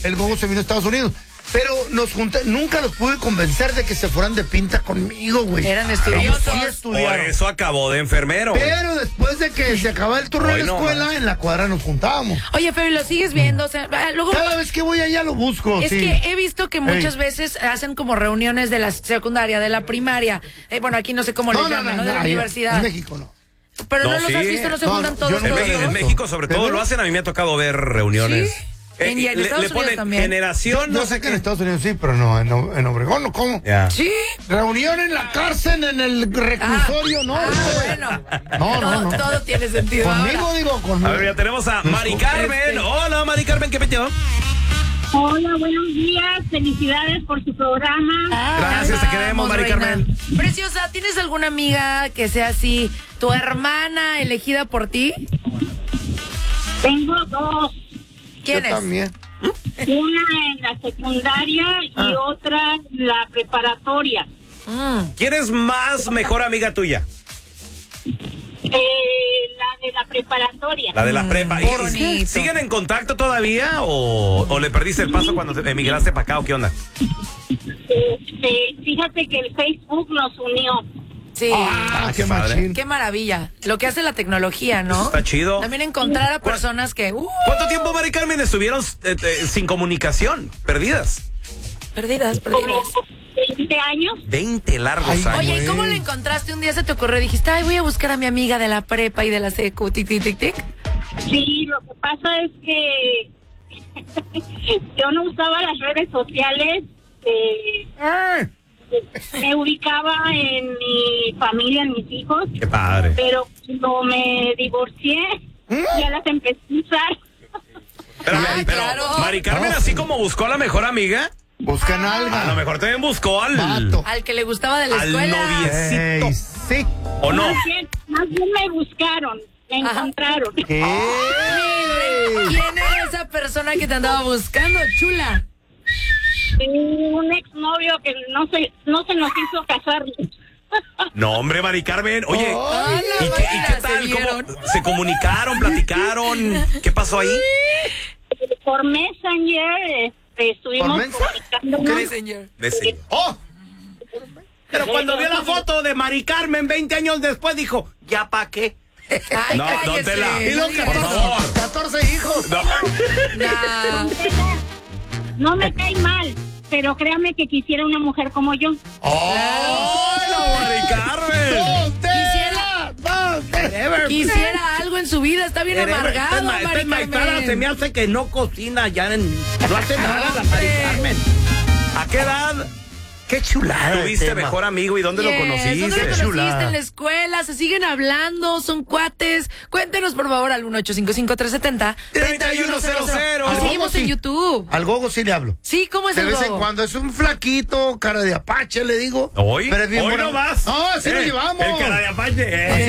el Gogo se vino a Estados Unidos. Pero nunca los pude convencer de que se fueran de pinta conmigo, güey. Eran estudiosos. Sí estudiaron. Por eso acabó de enfermero. Pero después de que se acababa el turno de la escuela, en la cuadra nos juntábamos. Oye, Feo, ¿lo sigues viendo? O sea, luego... Cada vez que voy allá lo busco. Es que he visto que muchas veces hacen como reuniones de la secundaria, de la primaria. Bueno, aquí no sé cómo le llaman, ¿no? De la universidad. En México no. Pero no los has visto, no se juntan todos. En México sobre todo lo hacen, a mí me ha tocado ver reuniones. ¿Sí? En Estados Unidos también. Generación. Yo sé que en Estados Unidos sí, pero no, en Obregón no, ¿cómo? Yeah. Sí. Reunión en la cárcel, en el reclusorio, ¿no? Bueno. No. Todo tiene sentido. Conmigo, conmigo. A ver, ya tenemos a Mari Carmen. Hola, Mari Carmen, ¿qué peteo? Hola, buenos días. Felicidades por su programa. Gracias, te queremos, Mari Carmen. Preciosa, ¿tienes alguna amiga que sea así, tu hermana elegida por ti? Tengo dos. ¿Quién es? También. Una en la secundaria y otra en la preparatoria. ¿Quién es más mejor amiga tuya? La de la preparatoria. La de la prepa. ¿Y siguen en contacto todavía o le perdiste el paso cuando emigraste para acá o qué onda? Fíjate que el Facebook nos unió. Sí. Qué machín. Qué maravilla. Lo que hace la tecnología, ¿no? Está chido. También encontrar a personas que... ¿Cuánto tiempo, Mari Carmen, estuvieron sin comunicación? Perdidas. Perdidas. Como 20 años. 20 largos años. Oye, ¿y cómo lo encontraste? Un día se te ocurrió, dijiste, ay, voy a buscar a mi amiga de la prepa y de la secu, tic. Sí, lo que pasa es que yo no usaba las redes sociales. Me ubicaba en mi familia, en mis hijos. Qué padre. Pero cuando me divorcié, ya las empecé a usar. Pero claro. Mari Carmen, así como buscó a la mejor amiga, Buscan algo. a lo mejor también buscó al Al que le gustaba de la al escuela. noviecito. Sí. ¿O no? Más bien me buscaron, me encontraron. ¿Qué? ¿Quién era esa persona que te andaba buscando, chula? Un exnovio que no se nos hizo casar. No, hombre, Mari Carmen. Oye, ¿y qué tal? ¿Se comunicaron, platicaron? ¿Qué pasó ahí? Por Messenger estuvimos comunicando. Señor. ¡Oh! Pero cuando vio la foto de Mari Carmen 20 años después dijo, ¿ya pa' qué? Ay, No, cállese. don Tela. Y los Por favor. 14 hijos. No. Nah. No me cae mal, pero créame que quisiera una mujer como yo. ¡Hola, Mari Carmen! Quisiera algo en su vida, está bien amargado, Mari Carmen. Se me hace que no cocina ya no hace nada la Mari Carmen. ¿A qué edad Qué chulada. tuviste mejor amigo y dónde lo ¿Dónde conociste? lo conociste? En la escuela, se siguen hablando, son cuates. Cuéntenos por favor al 1-855-370-3100. 3100. Seguimos en YouTube. Al Gogo sí le hablo. Sí, ¿cómo es De el vez en Gogo? cuando es un flaquito, cara de apache, le digo. ¿Hoy? Pero es bien ¿Hoy bueno. no vas? No, así lo llevamos. El cara de apache.